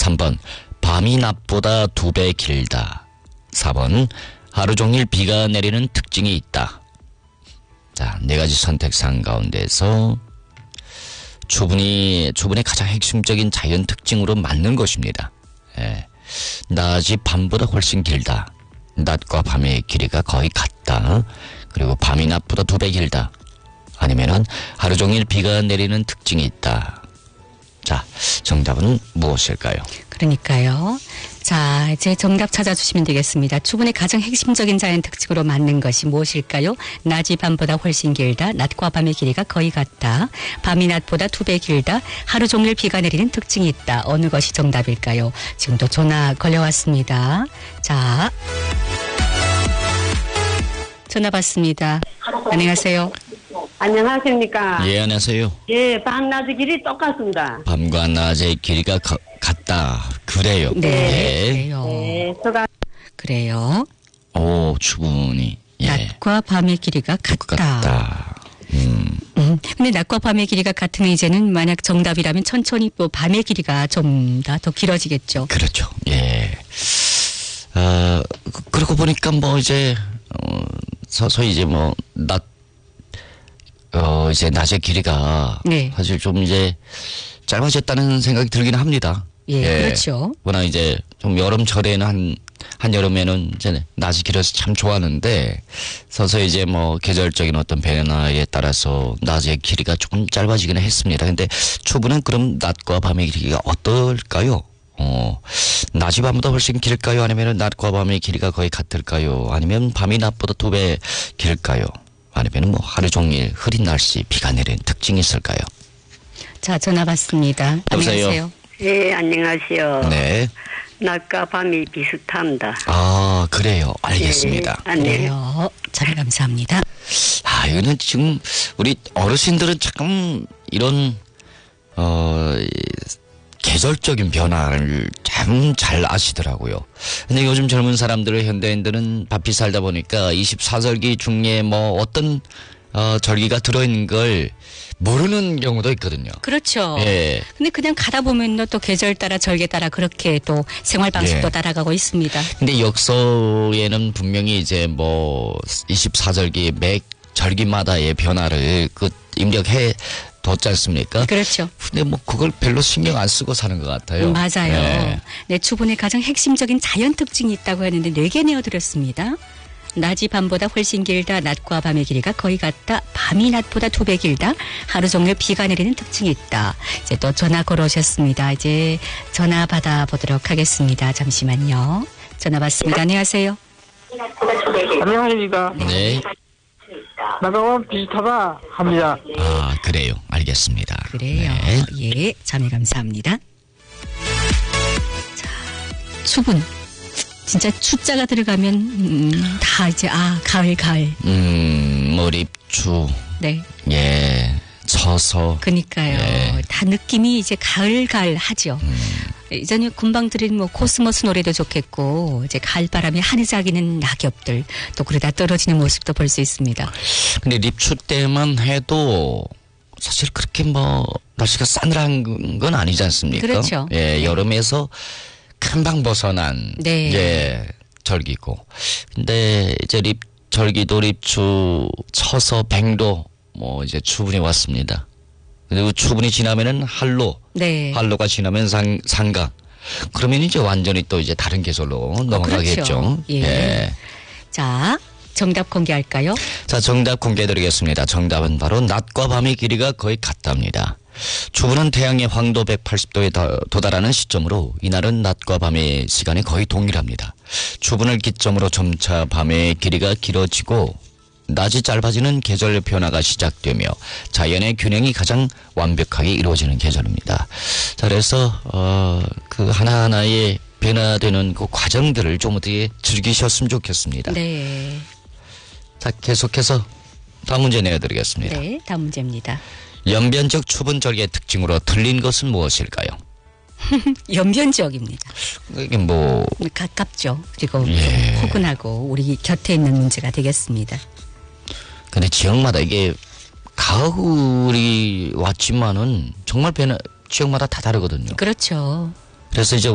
3번 밤이 낮보다 2배 길다. 4번 하루 종일 비가 내리는 특징이 있다. 자, 네 가지 선택사항 가운데서 초분의 가장 핵심적인 자연 특징으로 맞는 것입니다. 예. 낮이 밤보다 훨씬 길다. 낮과 밤의 길이가 거의 같다. 그리고 밤이 낮보다 2배 길다. 아니면은 하루 종일 비가 내리는 특징이 있다. 자, 정답은 무엇일까요? 그러니까요. 자, 이제 정답 찾아주시면 되겠습니다. 초분의 가장 핵심적인 자연 특징으로 맞는 것이 무엇일까요? 낮이 밤보다 훨씬 길다. 낮과 밤의 길이가 거의 같다. 밤이 낮보다 2배 길다. 하루 종일 비가 내리는 특징이 있다. 어느 것이 정답일까요? 지금도 전화 걸려왔습니다. 자, 전화 받습니다. 안녕하세요. 안녕하십니까. 예, 안녕하세요. 예, 밤낮의 길이 똑같습니다. 밤과 낮의 길이가 같다. 그래요. 네. 예. 그래요. 네, 제가 그래요. 오, 추분이. 예. 낮과 밤의 길이가 같다. 같다. 근데 낮과 밤의 길이가 같으면 이제는 만약 정답이라면 천천히 또 밤의 길이가 좀 더 길어지겠죠. 그렇죠. 예. 그러고 보니까 뭐 이제, 서서히 이제 뭐, 이제 낮의 길이가 네. 사실 좀 이제 짧아졌다는 생각이 들긴 합니다. 예, 그렇죠. 워낙 이제 좀 여름철에는 한여름에는 이제 낮이 길어서 참 좋았는데 서서히 이제 뭐 계절적인 어떤 변화에 따라서 낮의 길이가 조금 짧아지긴 했습니다. 근데 초부는 그럼 낮과 밤의 길이가 어떨까요? 낮이 밤보다 훨씬 길까요? 아니면 낮과 밤의 길이가 거의 같을까요? 아니면 밤이 낮보다 2배 길까요? 아니면 뭐 하루 종일 흐린 날씨 비가 내리는 특징이 있을까요? 자, 전화 받습니다. 여보세요? 안녕하세요. 예, 안녕하세요. 네. 낮과 밤이 비슷합니다. 아, 그래요. 알겠습니다. 예, 안녕. 그래요. 잘 감사합니다. 아, 이거는 지금 우리 어르신들은 참 이런 계절적인 변화를 참 잘 아시더라고요. 근데 요즘 젊은 사람들, 현대인들은 바삐 살다 보니까 24절기 중에 뭐 어떤 절기가 들어있는 걸 모르는 경우도 있거든요. 그렇죠. 예. 근데 그냥 가다 보면 또 계절 따라 절개 따라 그렇게 또 생활 방식도 예. 따라가고 있습니다. 근데 역서에는 분명히 이제 뭐 24절기 매 절기마다의 변화를 입력해 뒀지 않습니까? 그렇죠. 근데 뭐 그걸 별로 신경 안 쓰고 사는 것 같아요. 맞아요. 네. 네, 초분의 가장 핵심적인 자연 특징이 있다고 했는데 4개 내어드렸습니다. 낮이 밤보다 훨씬 길다. 낮과 밤의 길이가 거의 같다. 밤이 낮보다 2배 길다. 하루 종일 비가 내리는 특징이 있다. 이제 또 전화 걸어오셨습니다. 이제 전화 받아보도록 하겠습니다. 잠시만요. 전화 받습니다. 안녕하세요. 안녕하십니까. 네. 나가고 비슷하다 합니다. 아, 그래요. 알겠습니다. 그래요. 네. 예, 참여 감사합니다. 자, 추분. 진짜 추자가 들어가면 다 이제 가을. 뭐 입추. 네. 예. 처서. 그니까요. 네. 다 느낌이 이제 가을 하죠. 이전에 금방 들은 뭐 코스모스 노래도 좋겠고 이제 가을바람에 하늘작이는 낙엽들 또 그러다 떨어지는 모습도 볼 수 있습니다. 근데 입추 때만 해도 사실 그렇게 뭐 날씨가 싸늘한 건 아니지 않습니까? 그렇죠. 예, 여름에서 금방 벗어난 네. 예, 절기고. 근데 이제 절기도 입추 쳐서 백로 뭐 이제 추분이 왔습니다. 그리고 추분이 지나면은 한로, 네. 한로가 지나면 상가. 그러면 이제 완전히 또 이제 다른 계절로 넘어가겠죠. 그렇죠. 예. 자, 정답 공개할까요? 자, 정답 공개해드리겠습니다. 정답은 바로 낮과 밤의 길이가 거의 같답니다. 추분은 태양의 황도 180도에 도달하는 시점으로 이날은 낮과 밤의 시간이 거의 동일합니다. 추분을 기점으로 점차 밤의 길이가 길어지고 낮이 짧아지는 계절 변화가 시작되며 자연의 균형이 가장 완벽하게 이루어지는 계절입니다. 자, 그래서 그 하나하나의 변화되는 그 과정들을 좀 어떻게 즐기셨으면 좋겠습니다. 네. 자, 계속해서 다음 문제 내어드리겠습니다. 네, 다음 문제입니다. 연변적 추분절기의 특징으로 틀린 것은 무엇일까요? 연변지역입니다. 이게 뭐 가깝죠. 그리고 예. 좀 포근하고 우리 곁에 있는 문제가 되겠습니다. 근데 지역마다 이게 가을이 왔지만은 정말 지역마다 다 다르거든요. 그렇죠. 그래서 이제